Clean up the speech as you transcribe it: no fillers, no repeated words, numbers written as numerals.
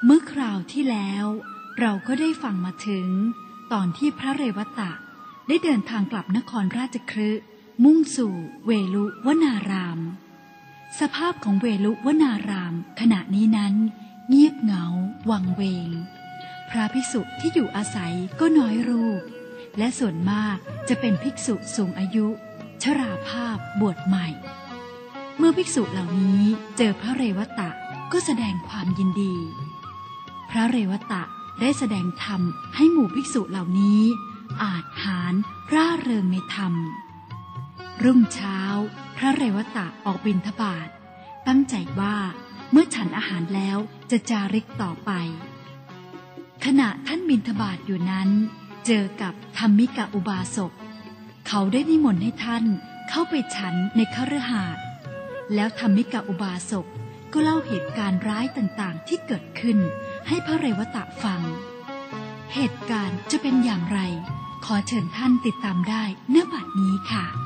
เมื่อคราวที่แล้วเราก็ได้ฟังมาถึงตอนที่พระเรวตะได้เดินทางกลับนครราชคฤห์มุ่งสู่เวลุวนารามสภาพของเวลุวนารามขณะนี้นั้นเงียบเหงาวังเวงพระภิกษุที่อยู่อาศัยก็น้อยรูปและส่วนมากจะเป็นภิกษุสูงอายุชราภาพบวชใหม่เมื่อภิกษุเหล่านี้เจอพระเรวตะก็แสดงความยินดีพระเรวตะได้แสดงธรรมให้หมู่ภิกษุเหล่านี้อาจหาญร่าเริงในธรรมรุ่งเช้าพระเรวตะออกบิณฑบาตตั้งใจว่าเมื่อฉันอาหารแล้วจะจาริกต่อไปขณะท่านบิณฑบาตอยู่นั้นเจอกับธัมมิกอุบาสกเขาได้นิมนต์ให้ท่านเข้าไปฉันในคฤหาสน์แล้วธัมมิกอุบาสกก็เล่าเหตุการณ์ร้ายต่างๆที่เกิดขึ้นให้พระเรวตะฟังเหตุการณ์จะเป็นอย่างไรขอเชิญท่านติดตามได้ณ บัดนี้ค่ะ